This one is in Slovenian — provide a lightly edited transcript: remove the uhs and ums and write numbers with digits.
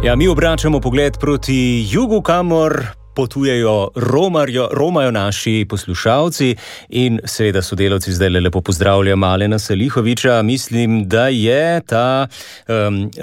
Ja, mi obračamo pogled proti jugu, kamor romajo naši poslušalci in seveda sodelavci. Zdaj lepo pozdravljam Alena Salihoviča. Mislim, da je ta